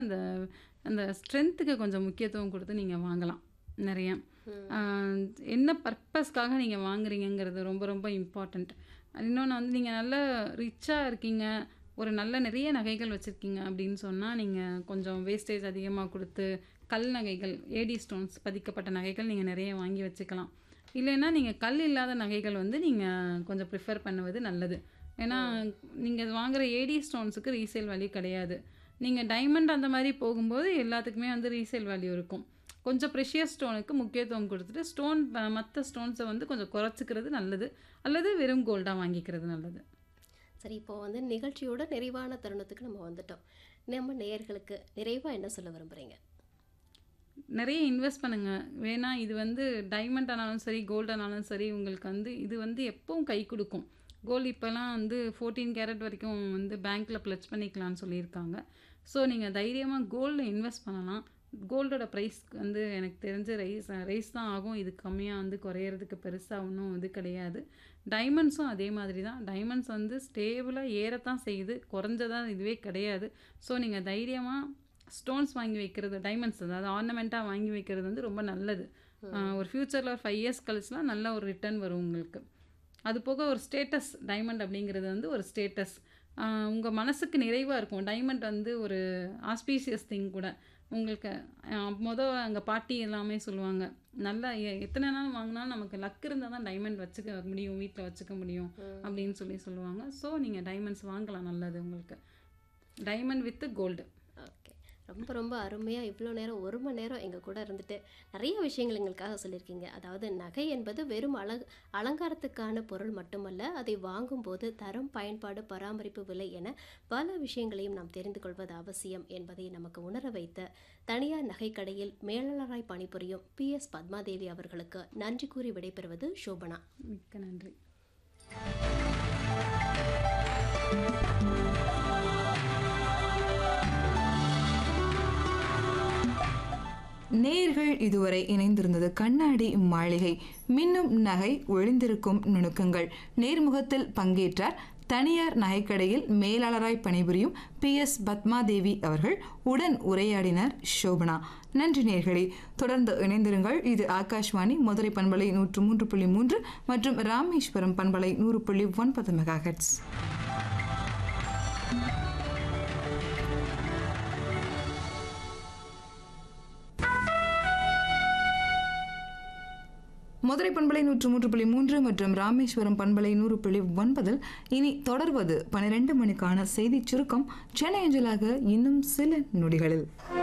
அந்த அந்த ஸ்ட்ரென்த்துக்கு கொஞ்சம் முக்கியத்துவம் குடுத்து நீங்க வாங்கலாம். நெறைய. ம். ஆ என்ன பர்ப்பஸ்க்காக நீங்க வாங்குறீங்கங்கிறது ரொம்ப ரொம்ப இம்பார்ட்டன்ட். இன்னொன்னு வந்து நீங்க நல்ல ரிச்சா இருக்கீங்க, ஒரு நல்ல நெறைய நகைகள் வச்சிருக்கீங்க அப்படின்னு சொன்னா, நீங்க கொஞ்சம் வேஸ்டேஜ் அதிகமா குடுத்து, கல் நகைகள், ஏடி ஸ்டோன்ஸ் பதிக்கப்பட்ட நகைகள் நீங்க நெறைய வாங்கி வச்சுக்கலாம். இல்லைன்னா நீங்க கல் இல்லாத நகைகள் வந்து நீங்க கொஞ்சம் ப்ரிஃபர் பண்ணுவது நல்லது. ஏன்னா, ம். நீங்க வாங்குற ஏடி ஸ்டோன்ஸுக்கு ரீசேல் வேல்யூ கிடையாது. நீங்க டைமண்ட் அந்த மாரி போகும்போது எல்லாத்துக்குமே வந்து ரீசேல் வேல்யூ இருக்கும். கொஞ்சம் ப்ரெஷியஸ் ஸ்டோனுக்கு முக்கியத்துவம் குடுத்துட்டு, மத்த ஸ்டோன்ஸ வந்து கொஞ்சம் குறைச்சுக்கிறது நல்லது. அல்லது வெறும் கோல்டா வாங்கிக்கிறது நல்லது. சரி, இப்போ வந்து நிகழ்ச்சியோட நிறைவான தருணத்துக்கு நம்ம வந்துட்டோம். நம்ம நேயர்களுக்கு நிறைவா என்ன சொல்ல விரும்புறீங்க? நெறைய இன்வெஸ்ட் பண்ணுங்க. வேணா இது வந்து டைமண்ட் ஆனாலும் சரி, கோல்ட் ஆனாலும் சரி, உங்களுக்கு வந்து இது வந்து எப்பவும் கை குடுக்கும். கோல்டு இப்பலாம் வந்து 14 கேரட் வரைக்கும் வந்து பேங்க்ல பிளட்ஜ் பண்ணிக்கலாம்னு சொல்லியிருக்காங்க. ஸோ நீங்க தைரியமா கோல்ட்ல இன்வெஸ்ட் பண்ணலாம். கோல்டோட பிரைஸ் வந்து எனக்கு தெரிஞ்சு ரைஸ் தான் ஆகும். இது கம்மியா வந்து குறையறதுக்கு பெருசா ஒண்ணும் இது கிடையாது. டைமண்ட்ஸும் அதே மாதிரி தான். டைமண்ட்ஸ் வந்து ஸ்டேபிளா ஏறத்தான் செய்யுது. குறைஞ்சதா இதுவே கிடையாது. ஸோ நீங்க தைரியமா ஸ்டோன்ஸ் வாங்கி வைக்கிறது, டைமண்ட்ஸ் அதாவது ஆர்னமெண்ட்டா வாங்கி வைக்கிறது வந்து ரொம்ப நல்லது. ம். ஒரு ஃப்யூச்சர்ல ஒரு 5 இயர்ஸ் கழிச்சுலாம் நல்ல ஒரு ரிட்டர்ன் வரும் உங்களுக்கு. அது போக ஒரு ஸ்டேட்டஸ் டைமண்ட் அப்படிங்கிறது வந்து ஒரு ஸ்டேட்டஸ். உங்க மனசுக்கு நிறைவா இருக்கும். டைமண்ட் வந்து ஒரு ஆஸ்பீசியஸ் திங் கூட. உங்களுக்கு எங்க பாட்டி எல்லாமே சொல்லுவாங்க. நல்லா எத்தனை நாள் வாங்குனாலும் நமக்கு லக் இருந்தா தான் டைமண்ட் வச்சுக்க முடியும், வீட்ல வச்சுக்க முடியும் ம். அப்படின்னு சொல்லுவாங்க. ஸோ நீங்க டைமண்ட்ஸ் வாங்கலாம் நல்லது உங்களுக்கு. Diamond with gold. ஓகே. ரொம்ப ரொம்ப அருமையா இவ்வளோ நேரம் 1 மணி நேரம் எங்க கூட இருந்துட்டு நிறைய விஷயங்கள் எங்களுக்காக சொல்லியிருக்கீங்க. அதாவது நகை என்பது வெறும் அலங்காரத்துக்கான பொருள் மட்டுமல்ல, அதை வாங்கும்போது தரம், பயன்பாடு, பராமரிப்பு, விலை என பல விஷயங்களையும் நாம் தெரிந்து கொள்வது அவசியம் என்பதை நமக்கு உணர வைத்த தனியார் நகைக்கடையில் மேலாளராய் பணிபுரியும் PS பத்மாதேவி அவர்களுக்கு நன்றி கூறி விடைபெறுவது சோபனா. மிக்க நன்றி. நேயர்கள் இதுவரை இணைந்திருந்தது கண்ணாடி மாளிகை, மின்னும் நகை, ஒளிந்திருக்கும் நுணுக்கங்கள். நேர்முகத்தில் பங்கேற்றார் தனியார் நகைக்கடையில் மேலாளராய் பணிபுரியும் PS பத்மாதேவி அவர்கள். உடன் உரையாடினார் சோபனா. நன்றி நேயர்களே. தொடர்ந்து இணைந்திருங்கள். இது ஆகாஷ்வாணி மதுரை பண்பலை 103.3 மற்றும் ராமேஸ்வரம் பண்பலை 100.9 மெகாஹெர்ட்ஸ். மதுரை பண்பலை 103.3 மற்றும் ராமேஸ்வரம் பண்பலை 100.9 இனி தொடர்வது 12 மணிக்கான செய்திச் சுருக்கம். சென்னை அஞ்சலாக இன்னும் சில நொடிகளில்.